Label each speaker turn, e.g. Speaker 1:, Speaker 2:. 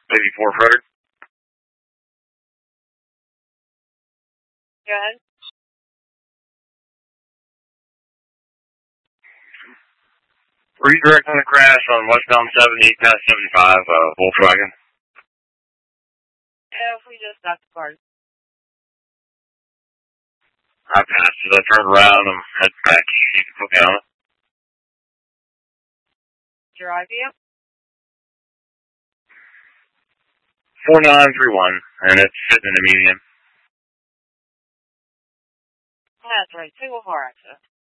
Speaker 1: 54 Frederick.
Speaker 2: Go ahead.
Speaker 1: Redirect on the crash on westbound 70 past 75, Volkswagen.
Speaker 2: If we just got the card.
Speaker 1: I passed it. I turned around and headed back. You can put me on it.
Speaker 2: Your IBM?
Speaker 1: 4931, and it's sitting in the median.
Speaker 2: That's right. Single car accident.